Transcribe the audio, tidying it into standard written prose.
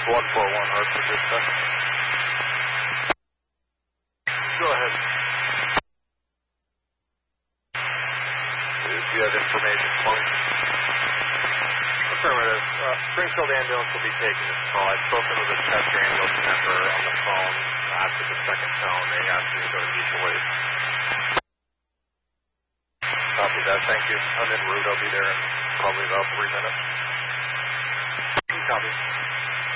141 Hartford dispatch. Go ahead. Do you have information for me? Affirmative. Springfield ambulance will be taking this call. I've spoken with a Chester ambulance member on the phone after the second tone. They asked me to go to mutual aid. Copy that. Thank you. I'm en route. I'll be there in probably about 3 minutes. Copy.